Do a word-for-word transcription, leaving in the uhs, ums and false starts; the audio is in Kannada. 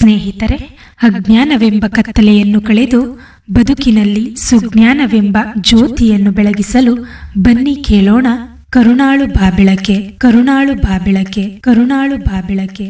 ಸ್ನೇಹಿತರೆ, ಅಜ್ಞಾನವೆಂಬ ಕತ್ತಲೆಯನ್ನು ಕಳೆದು ಬದುಕಿನಲ್ಲಿ ಸುಜ್ಞಾನವೆಂಬ ಜ್ಯೋತಿಯನ್ನು ಬೆಳಗಿಸಲು ಬನ್ನಿ ಕೇಳೋಣ ಕರುಣಾಳು ಬಾಬೆಳಕೆ, ಕರುಣಾಳು ಬಾಬೆಳಕೆ, ಕರುಣಾಳು ಬಾಬೆಳಕೆ.